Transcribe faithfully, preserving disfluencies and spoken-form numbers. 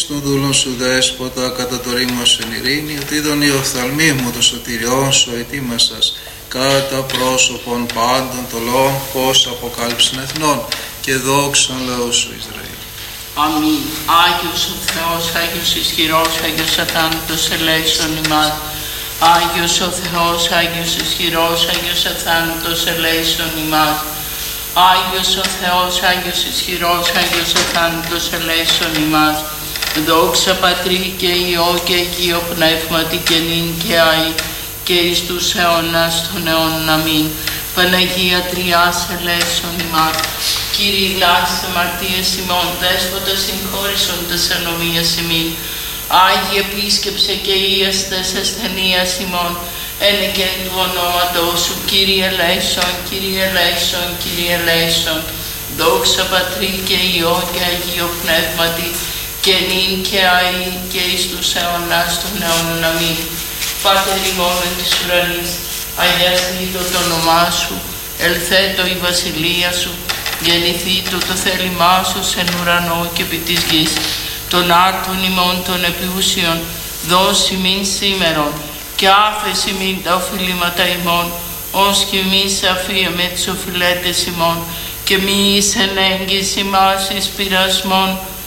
των δούλων σου δέσποτα κατά το ρήμο σου εν ειρήνη, ότι είδον οι οφθαλμοί μου το σωτηριόν σου ετοίμασας κατά πρόσωπον πάντων των λόγων πως αποκάλυψαν εθνών και δόξαν λαού σου Ισραήλ. Αμήν. Άγιος ο Θεός, Άγιος ισχυρός, Άγιος αθάνατος ελέησον ημάς. Άγιος ο Θεός, Άγιος ισχυρός, Άγιος αθάνατος ελέησον ημάς. Άγιος ο Θεός, Άγιος ισχυρός, Άγιος αθάνατος ελέησον ημάς. Δόξα Πατρί και Υιό και Αγίο Πνεύματι και νυν και αεί και εις τους αιώνας των αιώνων. Αμήν. Παναγία Τριάς ελέησον ημάς. Κύριε ελάησε αμαρτίες ημών, Δέσποτα συγχώρησον τας ανομίας ημίν. Άγιε επίσκεψε και ίας τας ασθενείας ημών, ένε και εν του ονόματός σου, Κύριε ελέησον, Κύριε ελέησον, Κύριε ελέησον. Δόξα Πατρί και Υιό και Αγίο Πνεύματι και νυν και αεί και εις τους αιώνας των αιώνων. Αμήν. Πάτερ ημών εν της ουρανής, αγιαστήτω το όνομά σου, ελθέτω η βασιλεία σου, γεννηθήτω το θέλημά σου εν ουρανό και επί της γης. Των άρτων ημών των επιούσιων, δώσει μην σήμερον, και άφεση μην τα οφειλήματα ημών, ως και εμείς αφίαμε τις οφειλέτες ημών, και μη εις ενέγγις ημάς εις πειρασμόν,